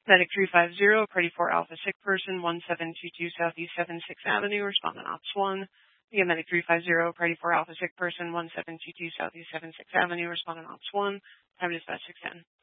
Medic 350, Party 4 Alpha Sick Person, 1722 Southeast 76th Avenue, respondent Ops 1. Again, Medic 350, Party 4 Alpha Sick Person, 1722 Southeast 76th Avenue, respondent Ops 1. Time dispatch 610.